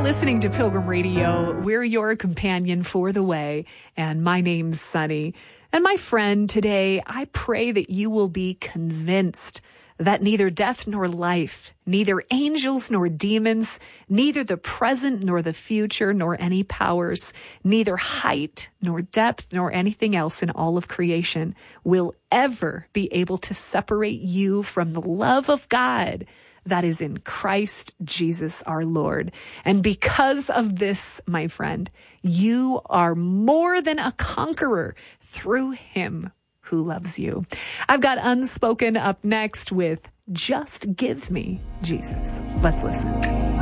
listening to Pilgrim Radio. We're your companion for the way, and my name's Sunny. And my friend, today, I pray that you will be convinced that neither death nor life, neither angels nor demons, neither the present nor the future, nor any powers, neither height nor depth nor anything else in all of creation will ever be able to separate you from the love of God that is in Christ Jesus our Lord. And because of this, my friend, you are more than a conqueror through him who loves you. I've got Unspoken up next with Just Give Me Jesus. Let's listen.